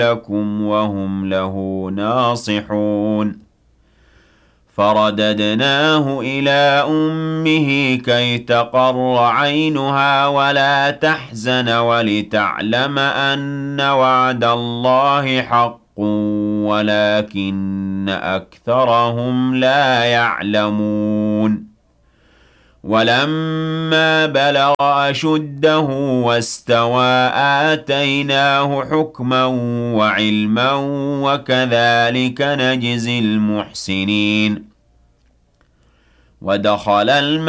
لكم وهم له ناصحون فرددناه إلى أمه كي تقر عينها ولا تحزن ولتعلم أن وعد الله حق ولكن أكثرهم لا يعلمون ولما بلغ أشده واستوى آتيناه حكما وعلما وكذلك نجزي المحسنين ودخل